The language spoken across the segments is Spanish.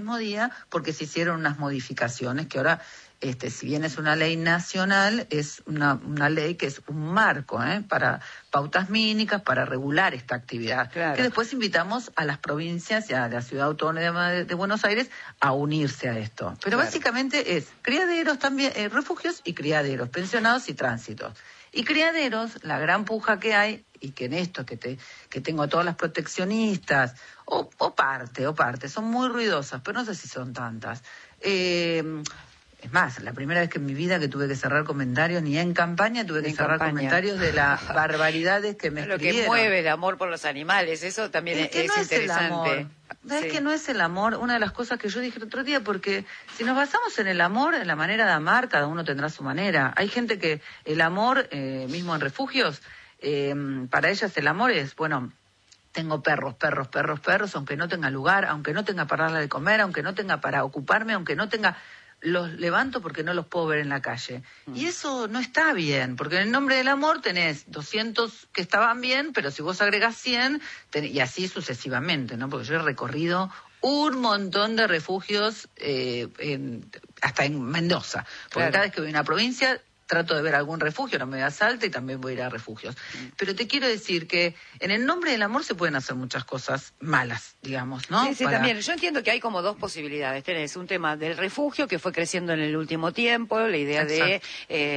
mismo día porque se hicieron unas modificaciones que ahora, si bien es una ley nacional, es una ley que es un marco para pautas mínicas, para regular esta actividad. Claro. Que después invitamos a las provincias y a la Ciudad Autónoma de Buenos Aires a unirse a esto. Pero claro, básicamente es criaderos también, refugios y criaderos, pensionados y tránsitos. Y criaderos, la gran puja que hay, y que en esto que tengo a todas las proteccionistas, o parte, son muy ruidosas, pero no sé si son tantas. Es más, la primera vez que en mi vida que tuve que cerrar comentarios, ni en campaña tuve que cerrar comentarios de las barbaridades que me escribieron. Lo que mueve el amor por los animales, eso también es no interesante. Es que no es el amor, una de las cosas que yo dije el otro día, porque si nos basamos en el amor, en la manera de amar, cada uno tendrá su manera. Hay gente que el amor, mismo en refugios, para ellas el amor es, bueno, tengo perros, aunque no tenga lugar, aunque no tenga para darle de comer, aunque no tenga para ocuparme, aunque no tenga... Los levanto porque no los puedo ver en la calle. Y eso no está bien, porque en el nombre del amor tenés 200 que estaban bien, pero si vos agregás 100, y así sucesivamente, ¿no? Porque yo he recorrido un montón de refugios, hasta en Mendoza. Porque claro, cada vez que voy a una provincia... trato de ver algún refugio, no me da Salta y también voy a ir a refugios. Pero te quiero decir que en el nombre del amor se pueden hacer muchas cosas malas, digamos, ¿no? Sí, también. Yo entiendo que hay como dos posibilidades. Tenés un tema del refugio que fue creciendo en el último tiempo, la idea Exacto.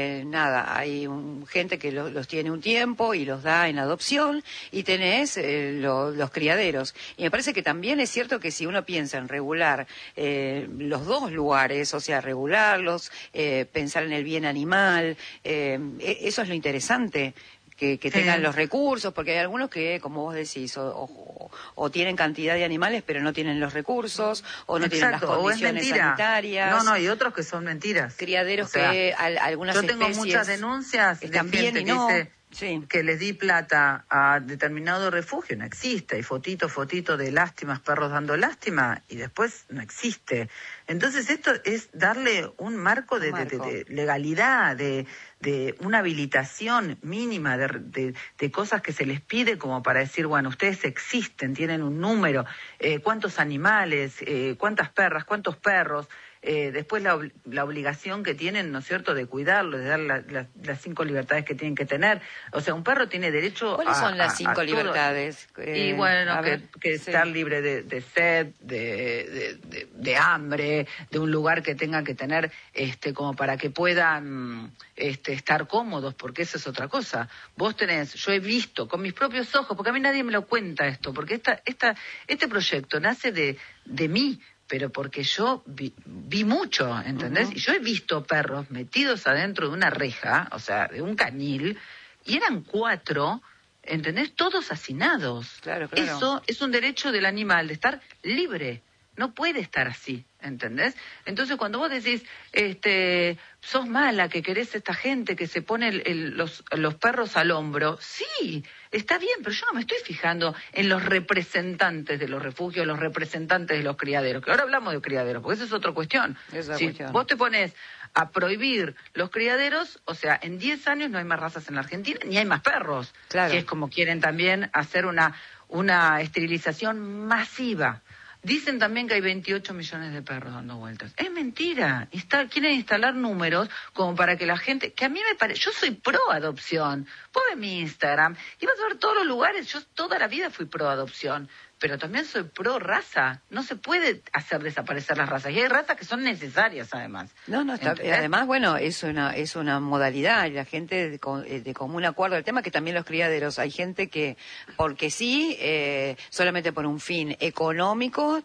hay gente que los tiene un tiempo y los da en adopción, y tenés los criaderos. Y me parece que también es cierto que si uno piensa en regular los dos lugares, o sea, regularlos, pensar en el bien animal, eso es lo interesante, que tengan los recursos, porque hay algunos que, como vos decís, o tienen cantidad de animales pero no tienen los recursos, o no tienen las condiciones sanitarias. No, y otros que son mentiras. Criaderos, o sea, que algunas especies... Yo tengo muchas denuncias de gente bien y no, que dice sí, que les di plata a determinado refugio, no existe, y fotito de lástimas, perros dando lástima, y después no existe. Entonces esto es darle un marco de legalidad, de una habilitación mínima de cosas que se les pide como para decir, bueno, ustedes existen, tienen un número, cuántos animales, cuántas perras, cuántos perros, después la obligación que tienen, ¿no es cierto?, de cuidarlo, de dar las 5 libertades que tienen que tener. O sea, un perro tiene derecho ¿cuáles son las 5 libertades? Y bueno, que estar libre de sed, de hambre, de un lugar que tenga que tener, como para que puedan estar cómodos, porque eso es otra cosa. Yo he visto con mis propios ojos, porque a mí nadie me lo cuenta esto, porque este proyecto nace de mí, pero porque yo vi mucho, ¿entendés? Y yo he visto perros metidos adentro de una reja, o sea, de un cañil, y eran 4, ¿entendés? Todos hacinados. Claro. Eso es un derecho del animal, de estar libre. No puede estar así, ¿entendés? Entonces, cuando vos decís, sos mala, que querés esta gente que se pone los perros al hombro, sí, está bien, pero yo no me estoy fijando en los representantes de los refugios, los representantes de los criaderos, que ahora hablamos de criaderos, porque esa es otra cuestión. Vos te pones a prohibir los criaderos, o sea, en 10 años no hay más razas en la Argentina, ni hay más perros, claro, que es como quieren también hacer una esterilización masiva. Dicen también que hay 28 millones de perros dando vueltas. Es mentira. Quieren instalar números como para que la gente... Que a mí me parece... Yo soy pro adopción. Vos ves mi Instagram y vas a ver todos los lugares. Yo toda la vida fui pro adopción. Pero también soy pro raza. No se puede hacer desaparecer las razas. Y hay razas que son necesarias, además. No, está, además, bueno, es una modalidad. Y la gente de común acuerdo al tema, que también los criaderos. Hay gente que, porque sí, solamente por un fin económico,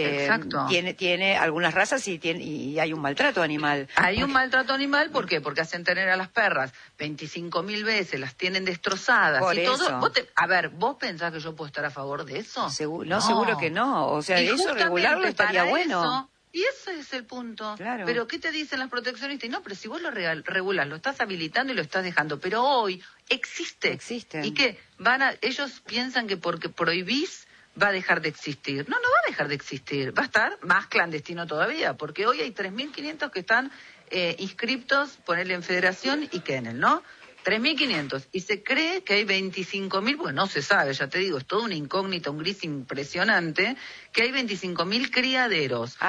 tiene algunas razas y hay un maltrato animal. Hay un maltrato animal, ¿por qué? Porque hacen tener a las perras 25.000 veces, las tienen destrozadas. Por y eso. todo. ¿Vos pensás que yo puedo estar a favor de eso? No, seguro que no. O sea, eso regularlo estaría bueno. Y ese es el punto. Claro. Pero ¿qué te dicen las proteccionistas? No, pero si vos lo regulás, lo estás habilitando y lo estás dejando. Pero hoy existen. ¿Y qué? Ellos piensan que porque prohibís va a dejar de existir. No va a dejar de existir. Va a estar más clandestino todavía, porque hoy hay 3.500 que están inscriptos, ponerle en federación y Kennel, ¿no? 3.500, y se cree que hay 25.000, pues no se sabe, ya te digo, es toda una incógnita, un gris impresionante, que hay 25.000 criaderos.